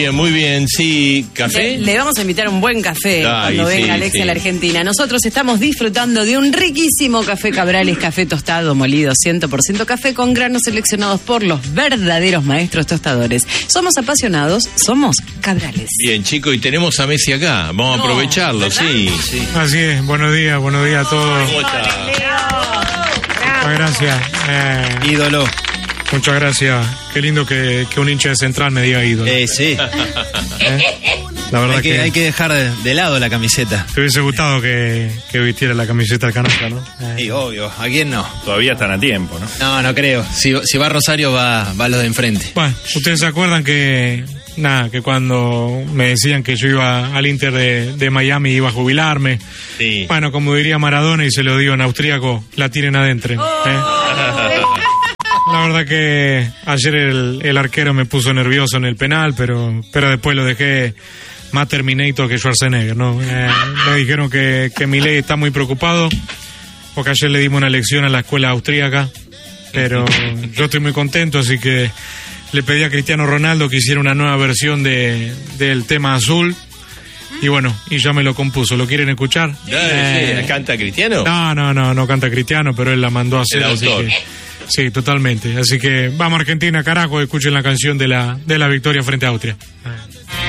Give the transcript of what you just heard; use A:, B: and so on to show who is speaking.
A: Bien, muy bien, sí. ¿Café?
B: Le vamos a invitar un buen café cuando venga Alexia a la Argentina. Nosotros estamos disfrutando de un riquísimo café Cabrales, café tostado, molido, 100% café con granos seleccionados por los verdaderos maestros tostadores. Somos apasionados, somos Cabrales.
A: Bien, chicos, y tenemos a Messi acá. Vamos a aprovecharlo,
B: ¿verdad?
A: Sí.
C: Así es, buenos días a todos. Muchas gracias.
D: Ídolo.
C: Muchas gracias. Qué lindo que un hincha de Central me diga ídolo.
D: Sí.
C: La verdad
D: hay que dejar de lado la camiseta.
C: Te hubiese gustado que vistiera la camiseta del Canasta, ¿no?
D: Sí, obvio. ¿A quién no?
E: Todavía están a tiempo, ¿no?
D: No creo. Si va Rosario, va los de enfrente.
C: Bueno, ustedes se acuerdan que cuando me decían que yo iba al Inter de Miami iba a jubilarme.
A: Sí.
C: Bueno, como diría Maradona, y se lo digo en austríaco, la tienen adentro. La verdad que ayer el arquero me puso nervioso en el penal, pero después lo dejé más Terminator que Schwarzenegger, ¿no? Me dijeron que Milei está muy preocupado porque ayer le dimos una lección a la escuela austríaca, pero yo estoy muy contento, así que le pedí a Cristiano Ronaldo que hiciera una nueva versión del tema azul. Y bueno, y ya me lo compuso. ¿Lo quieren escuchar?
A: ¿Canta Cristiano?
C: No canta Cristiano, pero él la mandó a hacer.
A: El autor.
C: Así que, sí, totalmente. Así que vamos a Argentina, carajo, escuchen la canción de la victoria frente a Austria.